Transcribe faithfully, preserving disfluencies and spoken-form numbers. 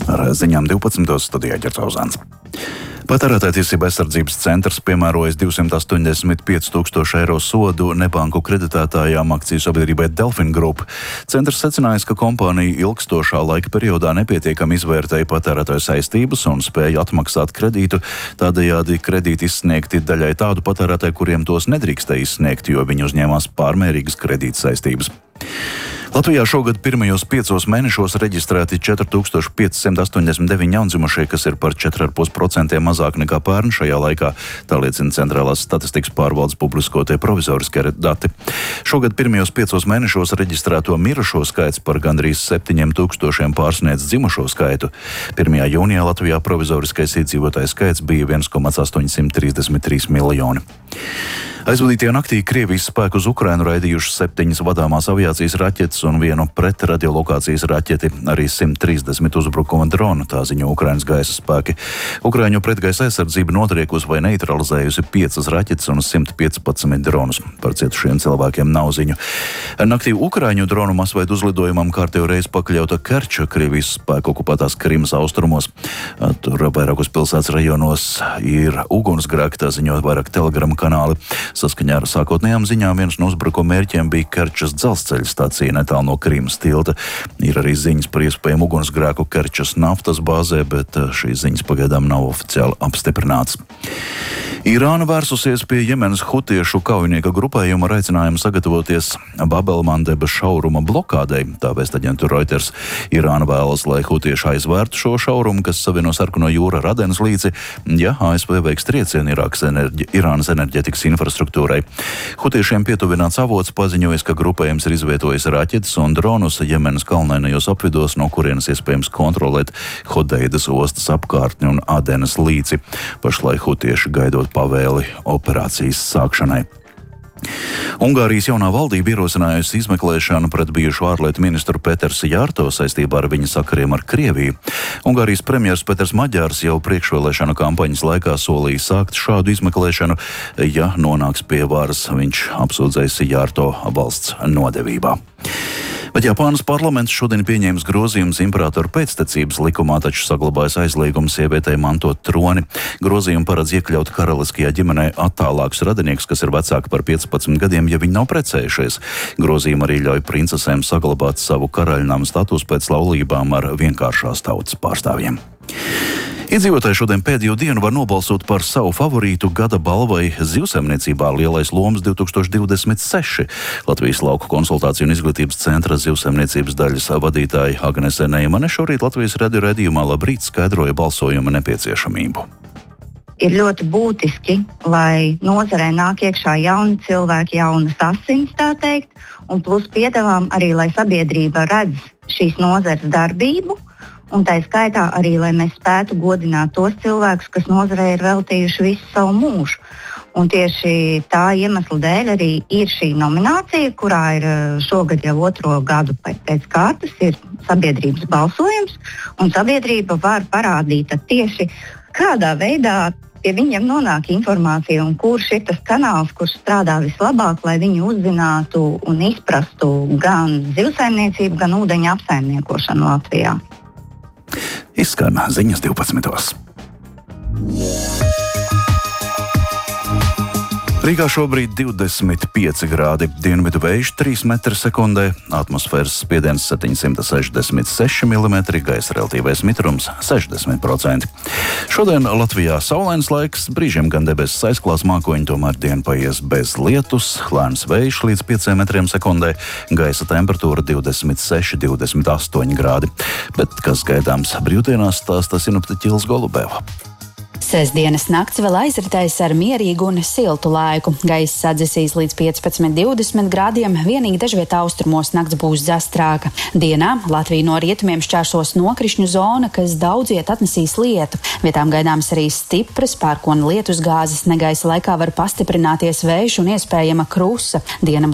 Ar ziņām divpadsmitos studijā Ģercauzāns. Patērētāju tiesību aizsardzības centrs piemērojas divsimt astoņdesmit pieci tūkstoši eiro sodu nebanku kreditētājām akciju sabiedrībai Delfin Group. Centrs secinājis, ka kompānija ilgstošā laika periodā nepietiekami izvērtēja patērētāju saistības un spēja atmaksāt kredītu. Tādējādi kredīti izsniegti daļai tādu patērētāju, kuriem tos nedrīkstēja izsniegt, jo viņi uzņēmās pārmērīgas kredīta saistības. Latvijā šogad pirmajos piecos mēnešos reģistrēti četri tūkstoši pieci simti astoņdesmit deviņi jaundzimušie, kas ir par četri komats pieci procenti mazāk nekā pērn šajā laikā, tā liecina Centrālās statistikas pārvaldes publiskotie provizoriskie dati. Šogad pirmajos piecos mēnešos reģistrēto mirušo skaits par gandrīz septiņiem tūkstošiem pārsniedz dzimušo skaitu. pirmajā jūnijā Latvijā provizoriskais iedzīvotāju skaits bija viens komats astoņsimt trīsdesmit trīs miljoni. Aizvadītajā naktī Krievijas spēku uz Ukrainu raidījuši septiņas vadāmās aviācijas raķetes un vienu pretradiolokācijas raķeti, arī simt trīsdesmit uzbrukuma dronu, tā ziņo Ukrainas gaisa spēki. Ukraiņu pretgaisa aizsardzība notriekusi vai neutralizējusi piecas raķetes un simt piecpadsmit dronus. Par cietušiem cilvēkiem nav ziņu. Naktī Ukraiņu dronu masveidu uzlidojumam kārtējo reizi pakļauta Kerča, Krievijas spēku okupētās Krimas austrumos. Tur vairākos pilsētas rajonos ir ugunsgrēki, tā ziņo vairāk telegrama kanāli. Saskaņā ar sākotnējām ziņām viens no uzbrukuma mērķiem bija Kerčas dzelzceļa stācija netālu no Krimas tilta. Ir arī ziņas par iespējamu ugunsgrēku Kerčas naftas bāzē, bet šīs ziņas pagaidām nav oficiāli apstiprinātas. Irāna vērsusies pie Jemenas hutiešu kaujinieka grupējuma ar aicinājumu sagatavoties Babelmandeba šauruma blokādei. Tā vēsta aģentūra Reuters. Irāna vēlas, lai hutieši aizvērtu šo šaurumu, kas savieno Sarkano jūru ar Adenas līci, ja A S V veiks triecienu Irākas enerģi, Irānas enerģetikas infrastruktūrai. Hutiešiem pietuvināts avots paziņojas, ka grupējums ir izvietojis raķetes un dronus Jemenas kalnainajos apvidos, no kurienes iespējams kontrolēt Hodeidas ostas apkārtni un Adenas līci. Pašlaik hutieši gaidot pavēli operācijas sākšanai. Ungārijas jaunā valdība ierosinājusi izmeklēšanu pret bijušo ārlietu ministru Peters Jārto saistībā ar viņa sakariem ar Krieviju. Ungārijas premjers Peters Maģārs jau priekšvēlēšanu kampaņas laikā solīja sākt šādu izmeklēšanu, ja nonāks pie varas. Viņš apsūdzējis Jārto valsts nodevībā. Bet Japānas parlaments šodien pieņēmis grozījumus imperatoru pēctecības likumā, taču saglabājas aizliegums sievietei mantot troni. Grozījumi paredz iekļaut karaliskajā ģimenē attālākus radiniekus, kas ir vecāki par piecpadsmit gadiem, ja viņi nav precējušies. Grozījumi arī ļauj princesēm saglabāt savu karaļnama statusu pēc laulībām ar vienkāršās tautas pārstāvjiem. Iedzīvotāji šodien pēdējo dienu var nobalsot par savu favorītu gada balvai zivsaimniecībā Lielais lomas divtūkstoš divdesmit seši. Latvijas lauku konsultāciju un izglītības centra zivsaimniecības daļas vadītāja Agnese Neimane šorīt Latvijas radio raidījumā Labrīt skaidroja balsojuma nepieciešamību. Ir ļoti būtiski, lai nozarē nāk iekšā jauni cilvēki, jaunas asins, tā teikt, un plus piedāvām arī, lai sabiedrība redz šīs nozares darbību, un tā skaitā arī, lai mēs spētu godināt tos cilvēkus, kas nozarē ir veltījuši visu savu mūžu. Un tieši tā iemesla dēļ arī ir šī nominācija, kurā ir šogad jau otro gadu pēc kārtas, ir sabiedrības balsojums, un sabiedrība var parādīt tieši kādā veidā pie viņiem nonāk informācija un kurš ir tas kanāls, kurš strādā vislabāk, lai viņi uzzinātu un izprastu gan zivsaimniecību, gan ūdeņa apsaimniekošanu Latvijā. Izskan ziņas divpadsmitos. Rīgā šobrīd divdesmit pieci grādi, dienvidu vējš trīs metri sekundē, atmosfēras spiediens septiņsimt sešdesmit seši milimetri, gaisa relatīvais mitrums sešdesmit procenti. Šodien Latvijā saulains laiks, brīžiem gan debesis aizklās mākoņi, tomēr diena paies bez lietus, lēns vējš līdz pieciem metriem sekundē, gaisa temperatūra divdesmit seši līdz divdesmit astoņi grādi. Bet kas gaidāms brīvdienās, stāsta sinoptiķe Ilze Golubeva. Sestdienas nakts vēl aizritēs ar mierīgu un siltu laiku. Gaiss sadzisīs līdz piecpadsmit līdz divdesmit grādiem, vienīgi dažvietā austrumos nakts būs zastrāka. Dienā Latviju no rietumiem šķērsos nokrišņu zona, kas daudziet atnesīs lietu. Vietām gaidāms arī stipras pērkona lietusgāzes, negaisa laikā var pastiprināties vējš un iespējama krusa. Diena